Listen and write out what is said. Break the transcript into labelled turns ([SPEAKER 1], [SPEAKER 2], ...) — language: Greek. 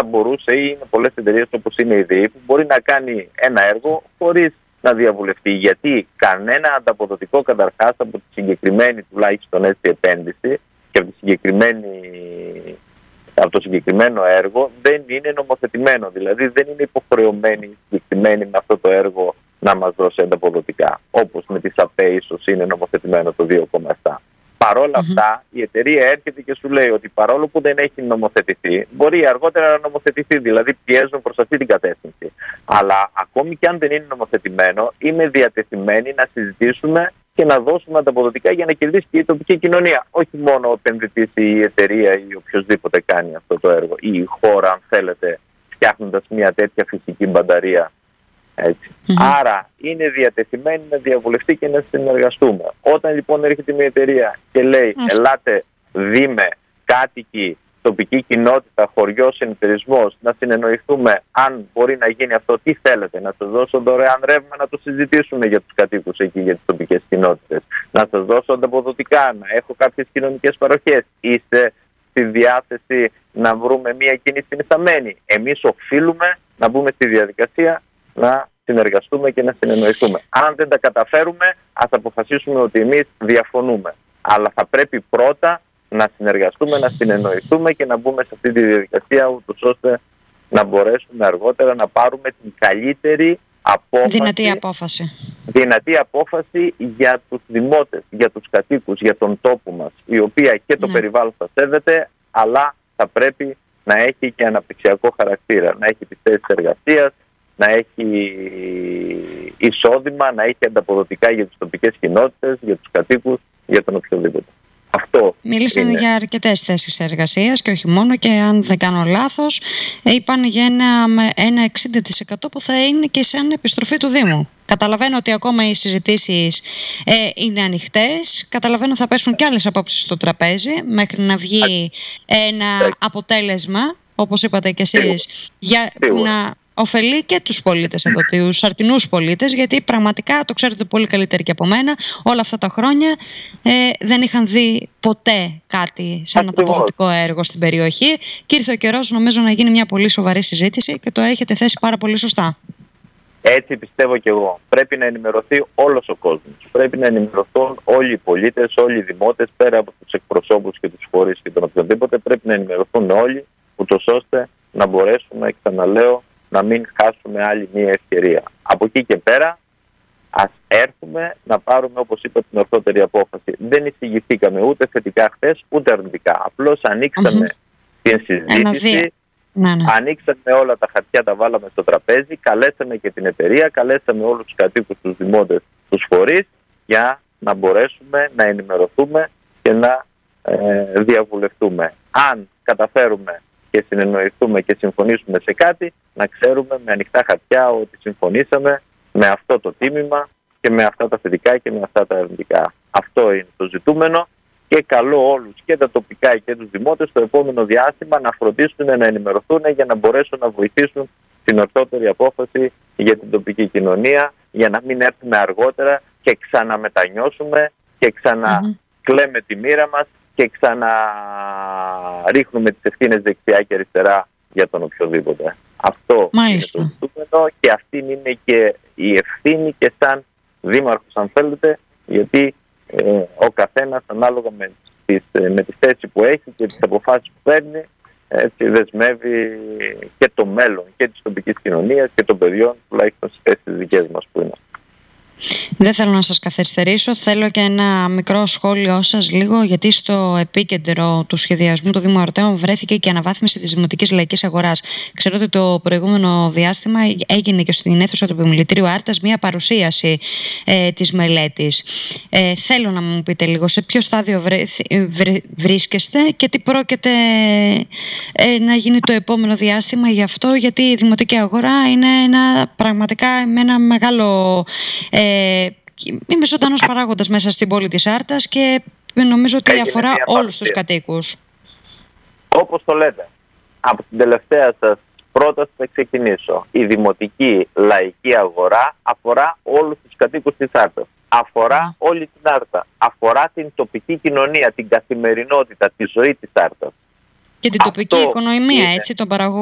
[SPEAKER 1] μπορούσε, ή είναι πολλές εταιρείες όπως είναι η ΔΕΗ, που μπορεί να κάνει ένα έργο χωρίς να διαβουλευτεί. Γιατί κανένα ανταποδοτικό καταρχάς από τη συγκεκριμένη τουλάχιστον έτσι επένδυση και από το συγκεκριμένο έργο δεν είναι νομοθετημένο. Δηλαδή δεν είναι υποχρεωμένη η συγκεκριμένη με αυτό το έργο να μας δώσει ανταποδοτικά. Όπως με τις ΑΠΕ ίσως είναι νομοθετημένο το 2,7. Παρόλα αυτά, η εταιρεία έρχεται και σου λέει ότι παρόλο που δεν έχει νομοθετηθεί, μπορεί αργότερα να νομοθετηθεί. Δηλαδή πιέζουν προς αυτή την κατεύθυνση. Αλλά ακόμη και αν δεν είναι νομοθετημένο, είμαι διατεθειμένη να συζητήσουμε και να δώσουμε ανταποδοτικά για να κερδίσει και η τοπική κοινωνία. Όχι μόνο ο επενδυτής ή η εταιρεία ή οποιοδήποτε κάνει αυτό το έργο, ή η χώρα, αν θέλετε, φτιάχνοντας μια τέτοια φυσική μπαταρία. Έτσι. Άρα είναι διατεθειμένοι να διαβουλευτεί και να συνεργαστούμε. Όταν λοιπόν έρχεται μια εταιρεία και λέει ελάτε δήμε, κάτοικοι, τοπική κοινότητα, χωριό, συνεταιρισμός, να συνεννοηθούμε αν μπορεί να γίνει αυτό, τι θέλετε, να σας δώσω δωρεάν ρεύμα να το συζητήσουμε για τους κατοίκους εκεί, για τις τοπικές κοινότητες, να σας δώσω ανταποδοτικά, να έχω κάποιες κοινωνικές παροχές, είστε στη διάθεση να βρούμε μια κοινή συνισταμένη. Εμείς οφείλουμε να μπούμε στη διαδικασία να συνεργαστούμε και να συνεννοηθούμε. Αν δεν τα καταφέρουμε, ας αποφασίσουμε ότι εμείς διαφωνούμε. Αλλά θα πρέπει πρώτα να συνεργαστούμε, να συνεννοηθούμε και να μπούμε σε αυτή τη διαδικασία, ούτως ώστε να μπορέσουμε αργότερα να πάρουμε την καλύτερη δυνατή απόφαση για τους δημότες, για τους κατοίκους, για τον τόπο μας, η οποία και το περιβάλλον θα σέβεται, αλλά θα πρέπει να έχει και αναπτυξιακό χαρακτήρα, να έχει τις θέσεις εργασίας, να έχει εισόδημα, να έχει ανταποδοτικά για τις τοπικές κοινότητες, για τους κατοίκους, για τον οποιοδήποτε. Αυτό
[SPEAKER 2] μίλησαν για αρκετές θέσεις εργασίας και όχι μόνο, και αν δεν κάνω λάθος είπαν για ένα 60% που θα είναι και σαν επιστροφή του Δήμου. Καταλαβαίνω ότι ακόμα οι συζητήσεις είναι ανοιχτές. Καταλαβαίνω θα πέσουν και άλλες απόψεις στο τραπέζι μέχρι να βγει ένα αποτέλεσμα, όπως είπατε κι εσείς, που να ωφελεί και τους πολίτες εδώ, τους αρτινούς πολίτες, γιατί πραγματικά, το ξέρετε πολύ καλύτερα και από μένα, όλα αυτά τα χρόνια δεν είχαν δει ποτέ κάτι σαν ανταποδοτικό έργο στην περιοχή, και ήρθε ο καιρός νομίζω να γίνει μια πολύ σοβαρή συζήτηση και το έχετε θέσει πάρα πολύ σωστά.
[SPEAKER 1] Έτσι πιστεύω και εγώ. Πρέπει να ενημερωθεί όλος ο κόσμος. Πρέπει να ενημερωθούν όλοι οι πολίτες, όλοι οι δημότες, πέρα από τους εκπροσώπους και τους φορείς και τον οποιοδήποτε. Πρέπει να ενημερωθούν όλοι, ούτως ώστε να μπορέσουμε, ξαναλέω, να μην χάσουμε άλλη μία ευκαιρία. Από εκεί και πέρα, ας έρθουμε να πάρουμε, όπως είπα, την ορθότερη απόφαση. Δεν εισηγηθήκαμε ούτε θετικά χθες, ούτε αρνητικά. Απλώς ανοίξαμε την συζήτηση, ανοίξαμε όλα τα χαρτιά, τα βάλαμε στο τραπέζι, καλέσαμε και την εταιρεία, καλέσαμε όλους τους κατοίκους, τους δημότες, τους φορείς, για να μπορέσουμε να ενημερωθούμε και να διαβουλευτούμε. Αν καταφέρουμε και συνεννοηθούμε και συμφωνήσουμε σε κάτι, να ξέρουμε με ανοιχτά χαρτιά ότι συμφωνήσαμε με αυτό το τίμημα και με αυτά τα θετικά και με αυτά τα αρνητικά. Αυτό είναι το ζητούμενο, και καλώ όλους, και τα τοπικά και τους δημότες, το επόμενο διάστημα να φροντίσουν να ενημερωθούν για να μπορέσουν να βοηθήσουν την ορθότερη απόφαση για την τοπική κοινωνία, για να μην έρθουμε αργότερα και ξαναμετανιώσουμε και ξανακλαίμε τη μοίρα μας και ξαναρίχνουμε τις ευθύνες δεξιά και αριστερά για τον οποιοδήποτε. Αυτό είναι το ζητούμενο, και αυτή είναι και η ευθύνη και σαν δήμαρχος, αν θέλετε, γιατί ο καθένας ανάλογα με τη θέση που έχει και τις αποφάσεις που παίρνει, έτσι δεσμεύει και το μέλλον και της τοπικής κοινωνίας και των παιδιών, τουλάχιστον στις θέσεις δικές μας που είναι.
[SPEAKER 2] Δεν θέλω να σας καθυστερήσω. Θέλω και ένα μικρό σχόλιο σας λίγο, γιατί στο επίκεντρο του σχεδιασμού του Δήμου Αρτέων βρέθηκε και η αναβάθμιση της Δημοτικής Λαϊκής Αγοράς. Ξέρω ότι το προηγούμενο διάστημα έγινε και στην αίθουσα του Επιμελητηρίου Άρτας μια παρουσίαση της μελέτης. Θέλω να μου πείτε λίγο σε ποιο στάδιο βρίσκεστε και τι πρόκειται να γίνει το επόμενο διάστημα γι' αυτό, γιατί η Δημοτική Αγορά είναι πραγματικά ένα μεγάλο... είμαι ζωντανός παράγοντας μέσα στην πόλη της Άρτας και νομίζω ότι αφορά όλους τους κατοίκους. Όπως
[SPEAKER 1] το λέτε, από την τελευταία σας πρόταση θα ξεκινήσω. Η Δημοτική Λαϊκή Αγορά αφορά όλους τους κατοίκους της Άρτας. Αφορά όλη την Άρτα. Αφορά την τοπική κοινωνία, την καθημερινότητα, τη ζωή της Άρτας.
[SPEAKER 2] Και την τοπική οικονομία, έτσι, των παραγωγών.